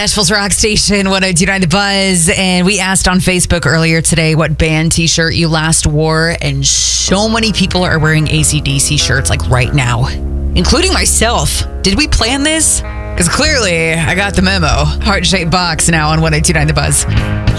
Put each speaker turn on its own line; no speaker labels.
Nashville's Rock Station, 102.9 The Buzz. And we asked on Facebook earlier today what band t-shirt you last wore. And so many people are wearing AC/DC shirts like right now, including myself. Did we plan this? Because clearly I got the memo. Heart-shaped box now on 102.9 The Buzz.